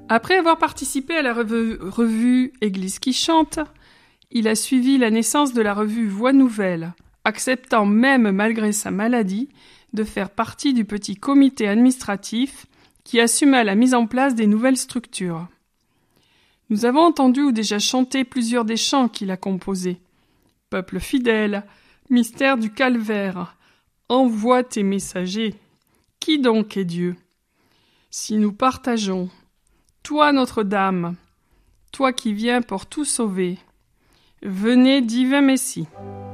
Après avoir participé à la revue Église qui chante, il a suivi la naissance de la revue Voix Nouvelle, acceptant même malgré sa maladie de faire partie du petit comité administratif qui assuma la mise en place des nouvelles structures. Nous avons entendu ou déjà chanté plusieurs des chants qu'il a composés. Peuple fidèle, mystère du calvaire, envoie tes messagers. Qui donc est Dieu? Si nous partageons, toi Notre-Dame, toi qui viens pour tout sauver, venez divin Messie.